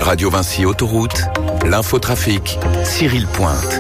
Radio Vinci Autoroute, l'infotrafic, Cyril Pointe.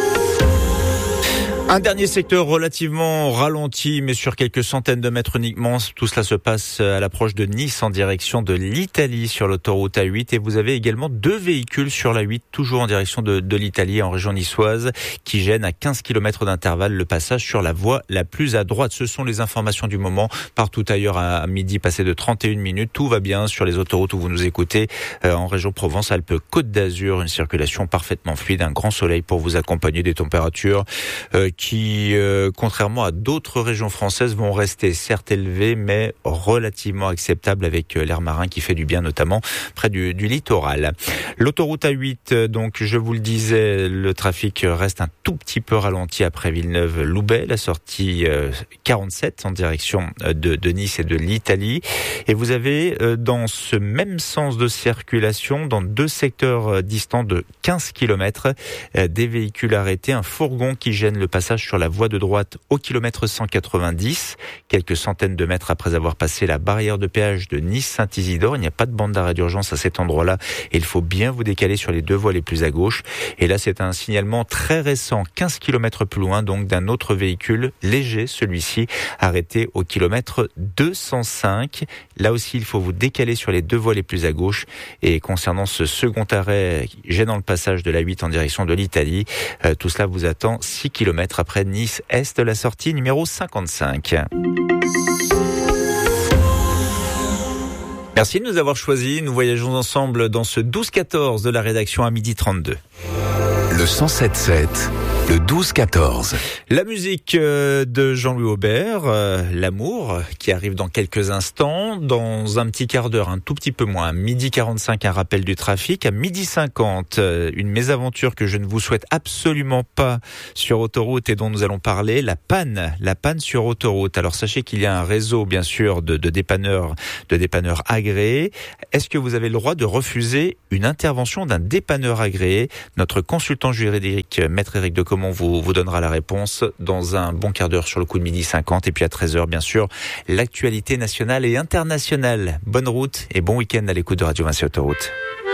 Un dernier secteur relativement ralenti, mais sur quelques centaines de mètres uniquement. Tout cela se passe à l'approche de Nice en direction de l'Italie sur l'autoroute A8. Et vous avez également 2 véhicules sur la 8, toujours en direction de l'Italie en région niçoise, qui gênent à 15 km d'intervalle le passage sur la voie la plus à droite. Ce sont les informations du moment. Partout ailleurs à midi, passé de 31 minutes. Tout va bien sur les autoroutes où vous nous écoutez. En région Provence-Alpes-Côte d'Azur, une circulation parfaitement fluide, un grand soleil pour vous accompagner, des températures qui, contrairement à d'autres régions françaises, vont rester certes élevées, mais relativement acceptables avec l'air marin qui fait du bien, notamment près du littoral. L'autoroute A8, donc, je vous le disais, le trafic reste un tout petit peu ralenti après Villeneuve-Loubet, la sortie 47 en direction de Nice et de l'Italie. Et vous avez, dans ce même sens de circulation, dans 2 secteurs distants de 15 km, des véhicules arrêtés, un fourgon qui gêne le passage sur la voie de droite au kilomètre 190, quelques centaines de mètres après avoir passé la barrière de péage de Nice-Saint-Isidore. Il n'y a pas de bande d'arrêt d'urgence à cet endroit-là et il faut bien vous décaler sur les 2 voies les plus à gauche. Et là, c'est un signalement très récent, 15 km plus loin, donc d'un autre véhicule léger, celui-ci, arrêté au kilomètre 205. Là aussi, il faut vous décaler sur les 2 voies les plus à gauche. Et concernant ce second arrêt gênant le passage de la 8 en direction de l'Italie, tout cela vous attend 6 km après Nice-Est, la sortie numéro 55. Merci de nous avoir choisis. Nous voyageons ensemble dans ce 12-14 de la rédaction à 12h32. Le 107.7, le 12-14. La musique de Jean-Louis Aubert, L'amour, qui arrive dans quelques instants. Dans un petit quart d'heure, un tout petit peu moins, à 12h45, un rappel du trafic. À 12h50, une mésaventure que je ne vous souhaite absolument pas sur autoroute et dont nous allons parler, la panne sur autoroute. Alors sachez qu'il y a un réseau, bien sûr, de dépanneurs agréés. Est-ce que vous avez le droit de refuser une intervention d'un dépanneur agréé? Notre consultant juridique, Maître Éric de Comont, vous donnera la réponse dans un bon quart d'heure sur le coup de 12h50. Et puis à 13h, bien sûr, l'actualité nationale et internationale. Bonne route et bon week-end à l'écoute de Radio Vinci Autoroute.